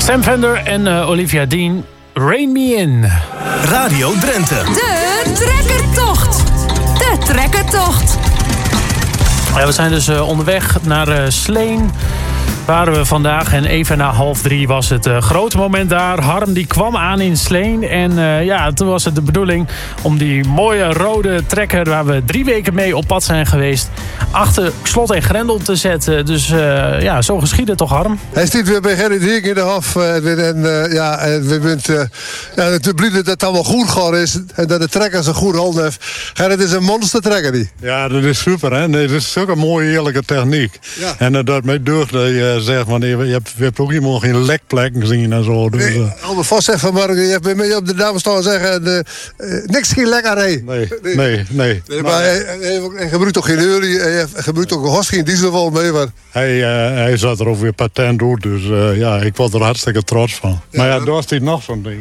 Sam Fender en Olivia Dean, Rain Me In. Radio Drenthe. De trekkertocht. De trekkertocht. Ja, we zijn dus onderweg naar Sleen. Waren we vandaag en even na 2:30 was het grote moment daar. Harm die kwam aan in Sleen. En toen was het de bedoeling om die mooie rode trekker, waar we 3 weken mee op pad zijn geweest, achter slot en grendel te zetten. Dus zo geschiedde toch, Harm? Hij staat weer bij Gerrit Heek in de hof. En we bent het blij dat het allemaal goed gaat is. En dat de trekker zo goed handen heeft. Gerrit is een monster trekker die. Ja, dat is super, hè. Nee, dat is zulke mooie, heerlijke techniek. Ja. En dat mij deugd dat je zegt, want je hebt ook helemaal geen lekplekken gezien en zo. Dus, Albert Vos zegt vanmorgen, je hebt bij mij op de dames staan zeggen, niks geen lekkerij. Nee. Maar hij gebruikt toch geen olie, hij gebruikt ook geen diesel mee. Maar... Hij zat er ook weer patent door, dus ik was er hartstikke trots van. Ja, maar daar is hij nog zo'n ding,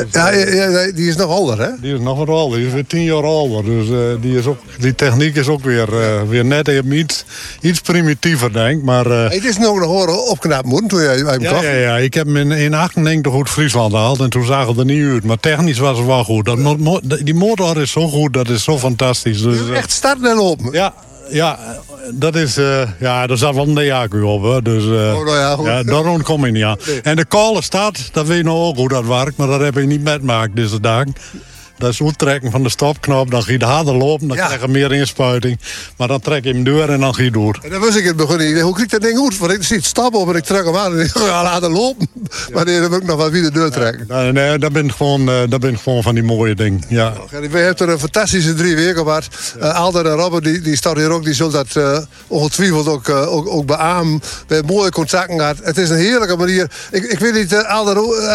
hè. Die is nog ouder, hè? Die is nog wat ouder, die is weer 10 jaar ouder. Dus die techniek is ook weer net even iets primitiever, denk ik. Maar, het is nog horen opknapt moeten toen jij hem kocht. Ja, ik heb hem in 98 goed Friesland gehaald en toen zag het er niet uit. Maar technisch was het wel goed. Die motor is zo goed, dat is zo fantastisch. Dus, echt starten en lopen. Ja, dat is... er zat wel een accu op, hè. Dus daarom kom ik niet aan. Nee. En de koude stad, dat weet je nou ook hoe dat werkt. Maar dat heb ik niet metgemaakt deze dagen. Dat is uittrekken van de stopknop. Dan ga je harder lopen, dan krijg je meer inspuiting. Maar dan trek je hem door en dan ga je door. En dan wist ik het begin. Hoe krijg ik dat ding uit? Want ik zie het stappen op en ik trek hem aan en ik ga laten lopen. Maar dan moet ik nog wat weer deur trekken. Nee, dat ben ik gewoon van die mooie dingen. Ja. We hebben er een fantastische 3 weken gehad. Alder en Robert, die staan hier ook. Die zullen dat ongetwijfeld ook beamen. We hebben mooie contacten gehad. Het is een heerlijke manier. Ik weet niet, Alder,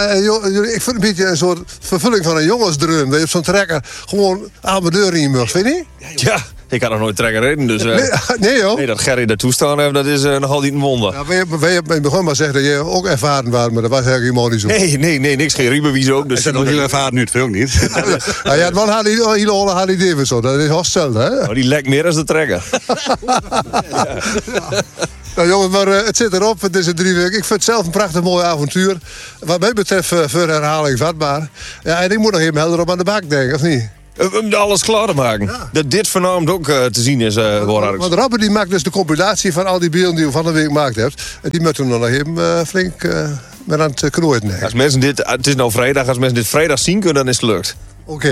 ik vind een beetje een soort vervulling van een jongensdroom. Dat je op zo'n trekker gewoon aan mijn deur in mag, vind je niet? Ja, ik had nog nooit trekker reden, dus... nee, joh. Nee, dat Gerry daar toestaan heeft, dat is nogal niet een wonder. Ja, wij hebben in het begin maar zeggen dat je ook ervaren was, maar dat was eigenlijk helemaal niet zo. Nee, niks. Geen riebewies ook. Dus is dat nog heel ervaren nu, het veel ook niet. Ja, het was Harley Davidson, dat is hostel, hè? Oh, die lekt meer dan de trekker. Nou jongens, maar het zit erop. Het is een 3 weken. Ik vind het zelf een prachtig mooi avontuur. Wat mij betreft voor herhaling vatbaar. Ja, en ik moet nog even helder op aan de bak denken, of niet? Om alles klaar te maken. Ja. Dat dit vanavond ook te zien is. Want Robert die maakt dus de compilatie van al die beelden die we van de week gemaakt hebt. En die moeten we nog even flink met aan het knooien. Als mensen het is nou vrijdag, als mensen dit vrijdag zien kunnen, dan is het lukt. Oké.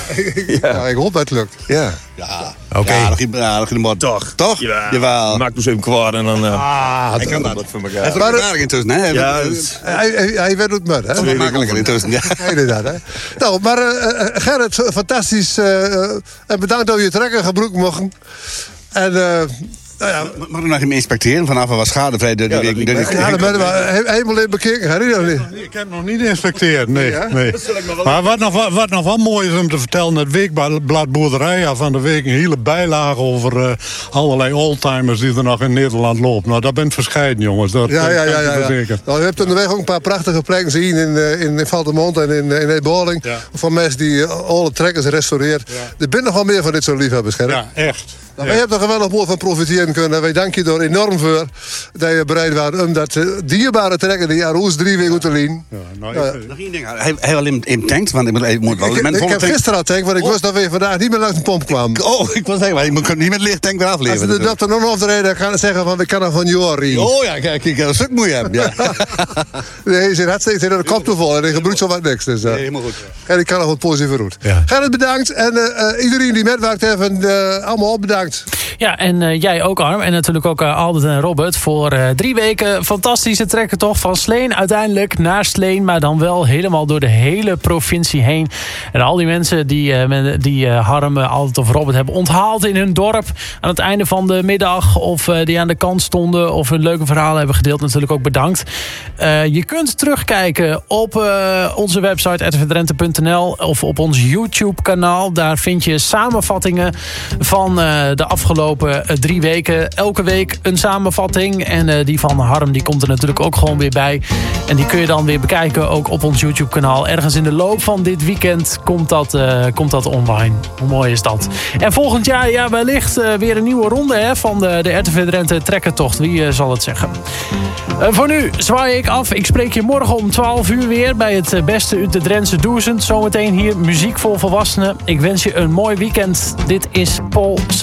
Ja. Ik hoop dat het lukt. Ja. Oké. Ja, nog in de Toch? Jawel. Maak dus even kwaad en dan... hij kan dat voor elkaar. Hij is ook aardig intussen, hè? Ja, hij werd het mud, hè? Dat is makkelijker intussen, ja. Inderdaad, hè? Nou, maar Gerrit, fantastisch. En bedankt dat we je trekker gebruikt mochten. En... Mag ik nog even inspecteren vanaf wat schadevrij door die week? Ja, dat ben je helemaal in bekeken, hè? Ik heb nog niet geïnspecteerd, nee. Maar wat nog wel mooi is om te vertellen, het weekblad Boerderij van de week een hele bijlage over allerlei oldtimers die er nog in Nederland lopen. Nou, dat bent verscheiden, jongens. Dat ja. Nou, je hebt onderweg ook een paar prachtige plekken gezien in Valtemont en in Eebolling. Ja. Van mensen die alle trekkers restaureert. Ja. Er bent nog wel meer van dit soort liefhebbers, Gerrit. Ja, echt. Nou, wij hebben er geweldig mooi van profiteren kunnen. Wij danken je er enorm voor dat je bereid was om dat dierbare trekker die aan ons 3 weken te lien. Nog één ding. Hij wel in tankt, want ik moet wel... Ik heb gisteren al tank, want ik wist dat we vandaag niet meer langs de pomp kwamen. Ik was zeggen, je moet niet met licht tank weer afleveren. Als de dokter nog op de reden gaan zeggen van, we kunnen van Jori. Oh ja, kijk, ik heb een stuk moeite hebben. Ja. Nee, je zit hartstikke de kop te vol en je gebruikt zo wat niks. Dus, nee, helemaal goed. En ik kan nog wat positief route. Ja. Gerrit, bedankt. En iedereen die metwerkt heeft, allemaal bedankt. Ja, en jij ook, Arm. En natuurlijk ook Albert en Robert voor 3 weken fantastische trekkertocht van Sleen uiteindelijk naar Sleen. Maar dan wel helemaal door de hele provincie heen. En al die mensen die Harm, Albert of Robert hebben onthaald in hun dorp aan het einde van de middag. Of die aan de kant stonden of hun leuke verhalen hebben gedeeld. Natuurlijk ook bedankt. Je kunt terugkijken op onze website rtvdrenthe.nl of op ons YouTube kanaal. Daar vind je samenvattingen van de afgelopen 3 weken. kijken. Elke week een samenvatting. En die van Harm die komt er natuurlijk ook gewoon weer bij. En die kun je dan weer bekijken ook op ons YouTube kanaal. Ergens in de loop van dit weekend komt dat online. Hoe mooi is dat? En volgend jaar ja, wellicht weer een nieuwe ronde hè, van de RTV Drenthe Trekkertocht. Wie zal het zeggen? Voor nu zwaai ik af. Ik spreek je morgen om 12 uur weer bij het beste uit de Drentse 1000. Zometeen hier muziek voor volwassenen. Ik wens je een mooi weekend. Dit is Paul